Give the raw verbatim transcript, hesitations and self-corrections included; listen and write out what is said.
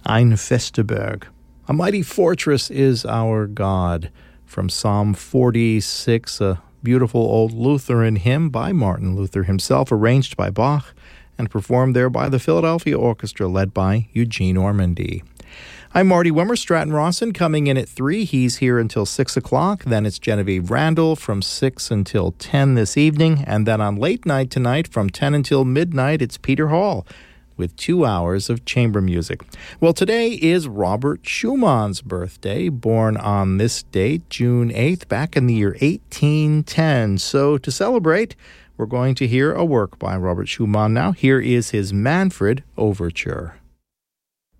Ein Festeberg. A mighty fortress is our God, from Psalm forty-six, a beautiful old Lutheran hymn by Martin Luther himself, arranged by Bach and performed there by the Philadelphia Orchestra, led by Eugene Ormandy. I'm Marty Wimmer, Stratton Rawson, coming in at three. He's here until six o'clock. Then it's Genevieve Randall from six until ten this evening. And then on late night tonight from ten until midnight, it's Peter Hall with two hours of chamber music. Well, today is Robert Schumann's birthday, born on this date, June eighth, back in the year eighteen ten. So to celebrate, we're going to hear a work by Robert Schumann now. Here is his Manfred Overture.